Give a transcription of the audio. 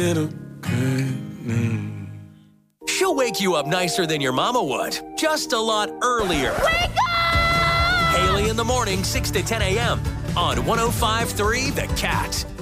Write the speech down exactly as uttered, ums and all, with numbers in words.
She'll wake you up nicer than your mama would, just a lot earlier. Wake up! Haley in the morning, six to ten a.m. on one oh five point three The Cat.